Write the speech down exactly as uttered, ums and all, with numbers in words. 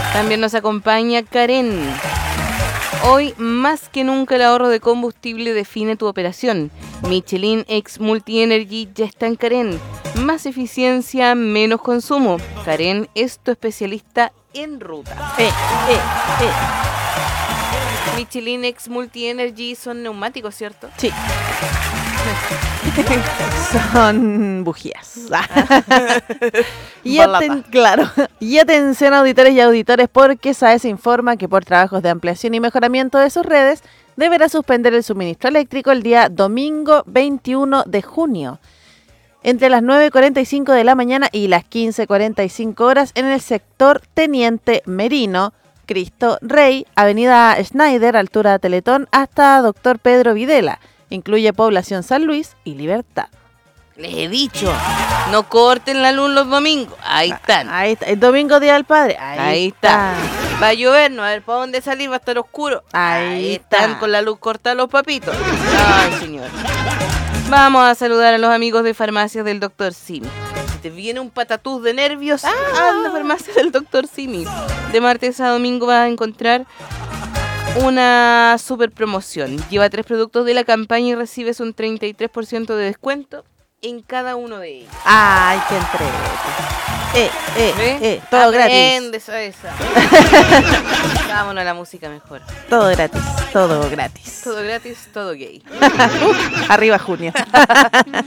También nos acompaña Karen. Hoy, más que nunca, el ahorro de combustible define tu operación. Michelin X Multi Energy ya está en Karen. Más eficiencia, menos consumo. Karen es tu especialista en ruta. Eh, eh, eh. Michelin X Multi Energy son neumáticos, ¿cierto? Sí. Son bujías. y, aten- claro. y atención, auditores y auditores, porque SAES informa que por trabajos de ampliación y mejoramiento de sus redes deberá suspender el suministro eléctrico el día domingo veintiuno de junio entre las nueve cuarenta y cinco de la mañana y las quince cuarenta y cinco horas en el sector Teniente Merino, Cristo Rey, Avenida Schneider, altura Teletón, hasta Doctor Pedro Videla. Incluye población San Luis y Libertad. Les he dicho, no corten la luz los domingos. Ahí están. Ahí está. El domingo día del padre. Ahí, Ahí está. está. Va a llover, no va a ver para dónde salir, va a estar oscuro. Ahí Ahí está. están con la luz cortada los papitos. Ay, señor. Vamos a saludar a los amigos de Farmacias del doctor Simi. Si te viene un patatús de nervios, Ah. anda a Farmacias del doctor Simi. De martes a domingo vas a encontrar una super promoción. Lleva tres productos de la campaña y recibes un treinta y tres por ciento de descuento en cada uno de ellos. Ay, qué entrete. Eh, eh, ¿Ves? eh. Todo gratis. Aprende esa, esa. Vámonos a la música mejor. Todo gratis. Todo gratis. Todo gratis, todo gay. Arriba junio.